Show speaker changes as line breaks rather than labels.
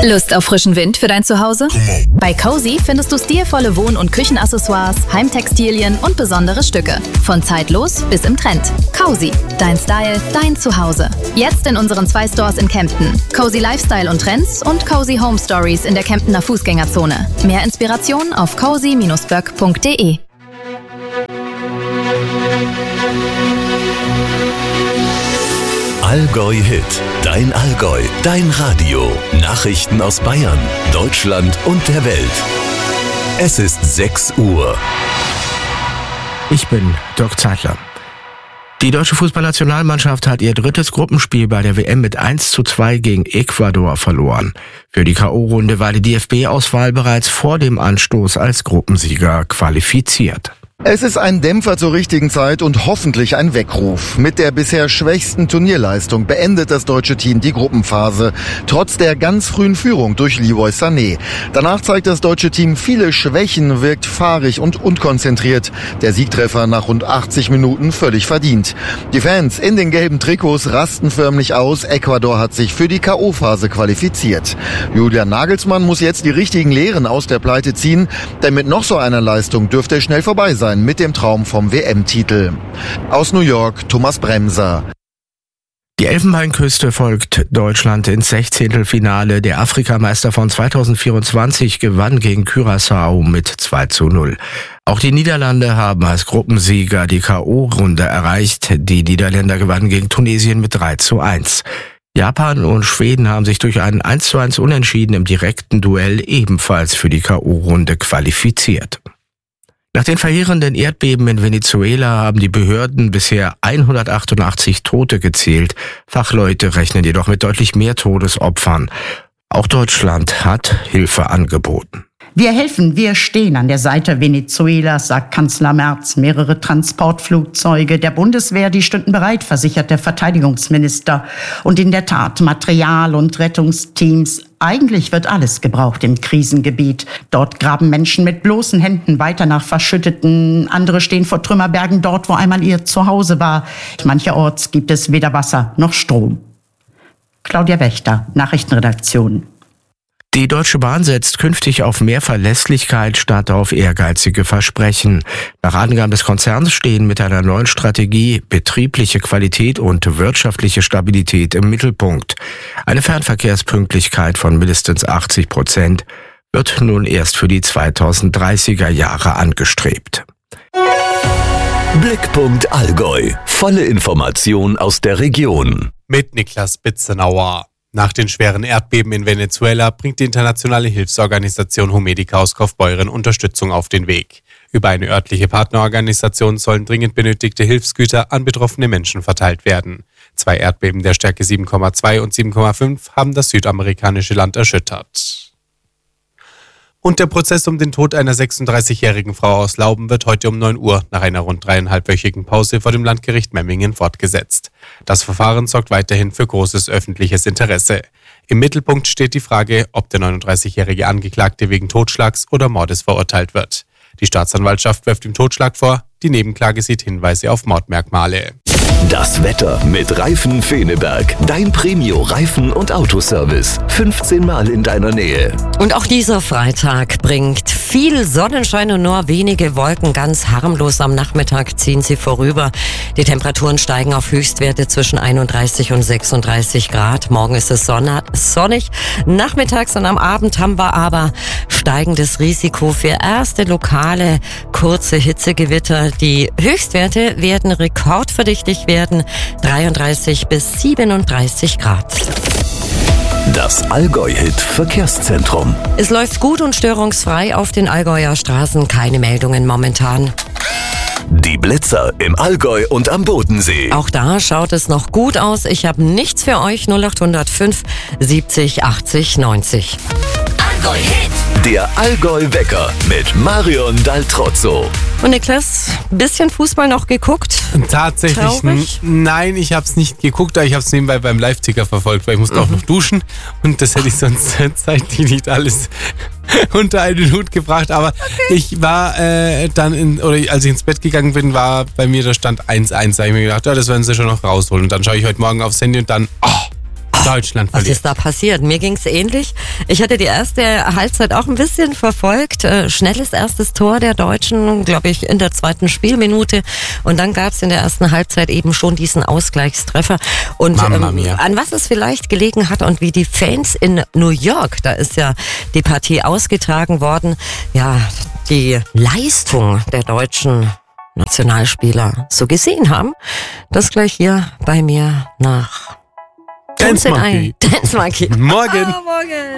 Lust auf frischen Wind für dein Zuhause? Bei Cozy findest du stilvolle Wohn- und Küchenaccessoires, Heimtextilien und besondere Stücke. Von zeitlos bis im Trend. Cozy, dein Style, dein Zuhause. Jetzt in unseren 2 Stores in Kempten. Cozy Lifestyle und Trends und Cozy Home Stories in der Kemptener Fußgängerzone. Mehr Inspiration auf cozy-böck.de.
Allgäu Hit, dein Allgäu, dein Radio. Nachrichten aus Bayern, Deutschland und der Welt. Es ist 6 Uhr.
Ich bin Dirk Zeitler. Die deutsche Fußballnationalmannschaft hat ihr 3. Gruppenspiel bei der WM mit 1:2 gegen Ecuador verloren. Für die K.O.-Runde war die DFB-Auswahl bereits vor dem Anstoß als Gruppensieger qualifiziert.
Es ist ein Dämpfer zur richtigen Zeit und hoffentlich ein Weckruf. Mit der bisher schwächsten Turnierleistung beendet das deutsche Team die Gruppenphase, trotz der ganz frühen Führung durch Leroy Sané. Danach zeigt das deutsche Team viele Schwächen, wirkt fahrig und unkonzentriert. Der Siegtreffer nach rund 80 Minuten völlig verdient. Die Fans in den gelben Trikots rasten förmlich aus. Ecuador hat sich für die K.O.-Phase qualifiziert. Julian Nagelsmann muss jetzt die richtigen Lehren aus der Pleite ziehen, denn mit noch so einer Leistung dürfte es schnell vorbei sein mit dem Traum vom WM-Titel. Aus New York, Thomas Bremser.
Die Elfenbeinküste folgt Deutschland ins 16. Der Afrikameister von 2024 gewann gegen Curaçao mit 2:0. Auch die Niederlande haben als Gruppensieger die K.O.-Runde erreicht. Die Niederländer gewannen gegen Tunesien mit 3:1. Japan und Schweden haben sich durch einen 1:1 Unentschieden im direkten Duell ebenfalls für die K.O.-Runde qualifiziert. Nach den verheerenden Erdbeben in Venezuela haben die Behörden bisher 188 Tote gezählt. Fachleute rechnen jedoch mit deutlich mehr Todesopfern. Auch Deutschland hat Hilfe angeboten.
Wir helfen, wir stehen an der Seite Venezuelas, sagt Kanzler Merz. Mehrere Transportflugzeuge der Bundeswehr, die stünden bereit, versichert der Verteidigungsminister. Und in der Tat, Material und Rettungsteams. Eigentlich wird alles gebraucht im Krisengebiet. Dort graben Menschen mit bloßen Händen weiter nach Verschütteten. Andere stehen vor Trümmerbergen dort, wo einmal ihr Zuhause war. Mancherorts gibt es weder Wasser noch Strom. Claudia Wächter, Nachrichtenredaktion.
Die Deutsche Bahn setzt künftig auf mehr Verlässlichkeit statt auf ehrgeizige Versprechen. Nach Angaben des Konzerns stehen mit einer neuen Strategie betriebliche Qualität und wirtschaftliche Stabilität im Mittelpunkt. Eine Fernverkehrspünktlichkeit von mindestens 80% wird nun erst für die 2030er Jahre angestrebt.
Blickpunkt Allgäu. Volle Information aus der Region.
Mit Niklas Bitzenauer. Nach den schweren Erdbeben in Venezuela bringt die internationale Hilfsorganisation Humedica aus Kaufbeuren Unterstützung auf den Weg. Über eine örtliche Partnerorganisation sollen dringend benötigte Hilfsgüter an betroffene Menschen verteilt werden. 2 Erdbeben der Stärke 7,2 und 7,5 haben das südamerikanische Land erschüttert. Und der Prozess um den Tod einer 36-jährigen Frau aus Lauben wird heute um 9 Uhr nach einer rund 3,5-wöchigen Pause vor dem Landgericht Memmingen fortgesetzt. Das Verfahren sorgt weiterhin für großes öffentliches Interesse. Im Mittelpunkt steht die Frage, ob der 39-jährige Angeklagte wegen Totschlags oder Mordes verurteilt wird. Die Staatsanwaltschaft wirft ihm Totschlag vor, die Nebenklage sieht Hinweise auf Mordmerkmale.
Das Wetter mit Reifen Feneberg. Dein Premio-Reifen- und Autoservice. 15 Mal in deiner Nähe.
Und auch dieser Freitag bringt viel Sonnenschein und nur wenige Wolken. Ganz harmlos am Nachmittag ziehen sie vorüber. Die Temperaturen steigen auf Höchstwerte zwischen 31 und 36 Grad. Morgen ist es sonnig. Nachmittags und am Abend haben wir aber steigendes Risiko für erste lokale kurze Hitzegewitter. Die Höchstwerte werden rekordverdächtig werden, 33 bis 37 Grad.
Das Allgäu-Hit Verkehrszentrum.
Es läuft gut und störungsfrei auf den Allgäuer Straßen, keine Meldungen momentan.
Die Blitzer im Allgäu und am Bodensee.
Auch da schaut es noch gut aus. Ich habe nichts für euch. 0805 70 80 90.
Allgäu-Hit. Der Allgäu-Wecker mit Marion Daltrozzo.
Und Niklas, ein bisschen Fußball noch geguckt?
Tatsächlich, nein, ich habe es nicht geguckt, aber ich habe es nebenbei beim Live-Ticker verfolgt, weil ich musste auch noch duschen und das hätte ich sonst zeitlich nicht alles unter einen Hut gebracht. Aber ich war als ich ins Bett gegangen bin, war bei mir der Stand 1-1. Da habe ich mir gedacht, ja, das werden sie schon noch rausholen. Und dann schaue ich heute Morgen aufs Handy und dann, Deutschland
Was
verliert.
ist da passiert? Mir ging's ähnlich. Ich hatte die erste Halbzeit auch ein bisschen verfolgt. Schnelles erstes Tor der Deutschen, glaube ich, in der 2. Spielminute. Und dann gab's in der ersten Halbzeit eben schon diesen Ausgleichstreffer. Und
Mamma mia.
an was es vielleicht gelegen hat und wie die Fans in New York, da ist ja die Partie ausgetragen worden, ja, die Leistung der deutschen Nationalspieler so gesehen haben, das gleich hier bei mir nach
Dance Monkey.
Dance Monkey.
Morgen.
Morgen.